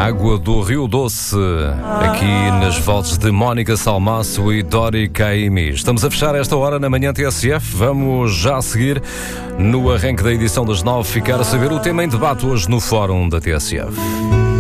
Água do Rio Doce, aqui nas vozes de Mónica Salmaço e Dori Caymmi. Estamos a fechar esta hora na Manhã TSF. Vamos já a seguir, no arranque da edição das 9, ficar a saber o tema em debate hoje no Fórum da TSF.